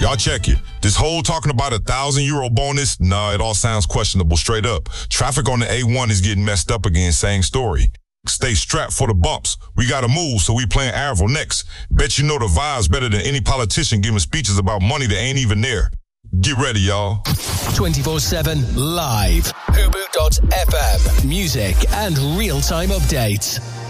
Y'all check it. This whole talking about €1,000 bonus, nah, it all sounds questionable straight up. Traffic on the A1 is getting messed up again, same story. Stay strapped for the bumps. We gotta move, so we playing Arvel next. Bet you know the vibes better than any politician giving speeches about money that ain't even there. Get ready, y'all. 24/7 live. Hubu.fm. Music and real-time updates.